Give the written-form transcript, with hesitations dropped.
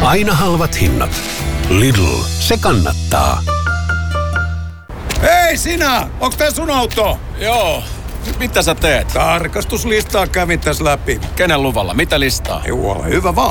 Aina halvat hinnat. Lidl, se kannattaa. Hei sinä! Onks tää sun auto? Joo. Mitä sä teet? Tarkastuslistaa kävin tässä läpi. Kenen luvalla? Mitä listaa? Joo, hyvä vaan.